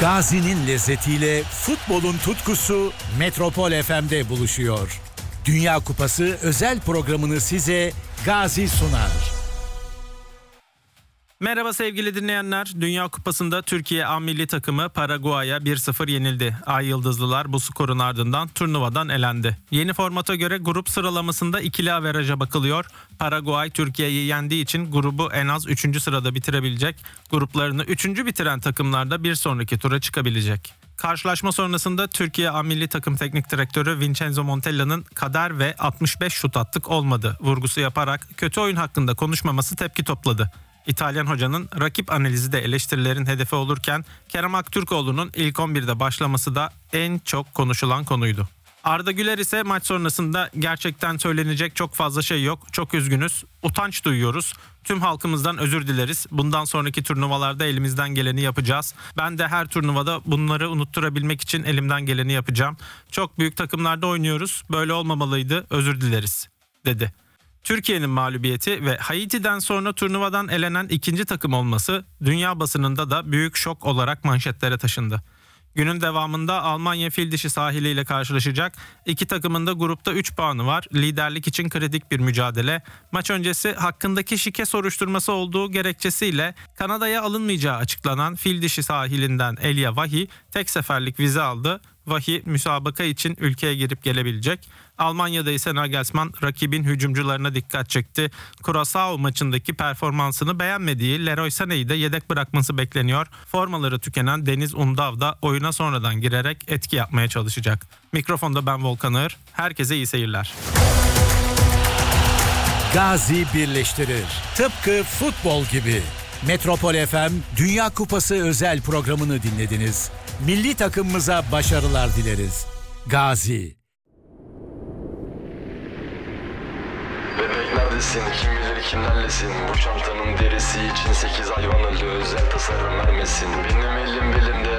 Gazi'nin lezzetiyle futbolun tutkusu Metropol FM'de buluşuyor. Dünya Kupası özel programını size Gazi sunar. Merhaba sevgili dinleyenler. Dünya Kupası'nda Türkiye A milli takımı Paraguay'a 1-0 yenildi. Ay Yıldızlılar bu skorun ardından turnuvadan elendi. Yeni formata göre grup sıralamasında ikili averaja bakılıyor. Paraguay Türkiye'yi yendiği için grubu en az 3. sırada bitirebilecek. Gruplarını 3. bitiren takımlar da bir sonraki tura çıkabilecek. Karşılaşma sonrasında Türkiye A milli takım teknik direktörü Vincenzo Montella'nın kader ve 65 şut attık olmadı vurgusu yaparak kötü oyun hakkında konuşmaması tepki topladı. İtalyan hocanın rakip analizi de eleştirilerin hedefi olurken Kerem Aktürkoğlu'nun ilk 11'de başlaması da en çok konuşulan konuydu. Arda Güler ise maç sonrasında gerçekten söylenecek çok fazla şey yok. Çok üzgünüz. Utanç duyuyoruz. Tüm halkımızdan özür dileriz. Bundan sonraki turnuvalarda elimizden geleni yapacağız. Ben de her turnuvada bunları unutturabilmek için elimden geleni yapacağım. Çok büyük takımlarda oynuyoruz. Böyle olmamalıydı. Özür dileriz, dedi. Türkiye'nin mağlubiyeti ve Haiti'den sonra turnuvadan elenen ikinci takım olması dünya basınında da büyük şok olarak manşetlere taşındı. Günün devamında Almanya Fildişi sahiliyle karşılaşacak. İki takımın da grupta 3 puanı var. Liderlik için kritik bir mücadele. Maç öncesi hakkındaki şike soruşturması olduğu gerekçesiyle Kanada'ya alınmayacağı açıklanan Fildişi sahilinden Elia Wahi tek seferlik vize aldı. Wahi müsabaka için ülkeye girip gelebilecek. Almanya'da ise Nagelsmann rakibin hücumcularına dikkat çekti. Curaçao maçındaki performansını beğenmediği Leroy Sané'yi de yedek bırakması bekleniyor. Formaları tükenen Deniz Undav da oyuna sonradan girerek etki yapmaya çalışacak. Mikrofonda ben Volkan Ağır. Herkese iyi seyirler. Gazi birleştirir. Tıpkı futbol gibi. Metropol FM Dünya Kupası özel programını dinlediniz. Milli takımımıza başarılar dileriz. Gazi. Bebek neredesin? Kim bilir kimlerlesin? Bu çantanın derisi için 8 hayvan öldü. Özel tasarım vermesin. Benim elim belimde